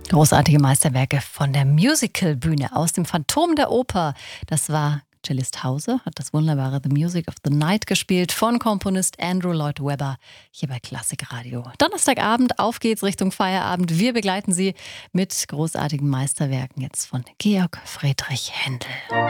Großartige Meisterwerke von der Musicalbühne aus dem Phantom der Oper. Das war Cellist Hause, hat das wunderbare The Music of the Night gespielt von Komponist Andrew Lloyd Webber hier bei Klassikradio. Donnerstagabend, auf geht's Richtung Feierabend. Wir begleiten Sie mit großartigen Meisterwerken jetzt von Georg Friedrich Händel.